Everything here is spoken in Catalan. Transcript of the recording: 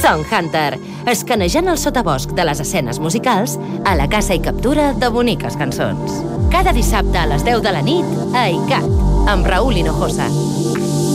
Song Hunter, escanejant el sotabosc de les escenes musicals a la caça i captura de boniques cançons. Cada dissabte a les 10 de la nit a ICAT, amb Raúl Hinojosa.